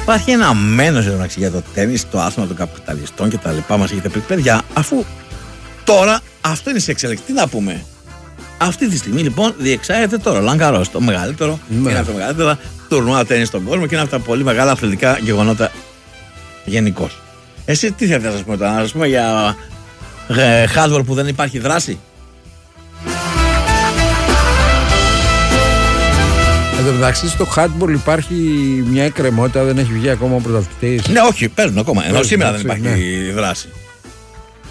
Υπάρχει ένα μένος για το τέννις, το άθλημα των καπιταλιστών και τα λοιπά. Μας έχετε πει, παιδιά, αφού τώρα αυτό είναι σε εξέλιξη. Τι να πούμε. Αυτή τη στιγμή λοιπόν διεξάγεται το Ρολάν Γκαρός, το μεγαλύτερο, είναι από τα μεγαλύτερα τουρνουά τέννις στον κόσμο και είναι από τα πολύ μεγάλα αθλητικά γεγονότα γενικώς. Εσύ τι θέλετε να σας πούμε τώρα, να σας πούμε για hardware που δεν υπάρχει δράση? Εν τω μεταξύ στο handball υπάρχει μια εκκρεμότητα, δεν έχει βγει ακόμα ο πρωταθλητής. Ναι, όχι, παίζουν ακόμα. Ενώ σήμερα δεν υπάρχει δράση.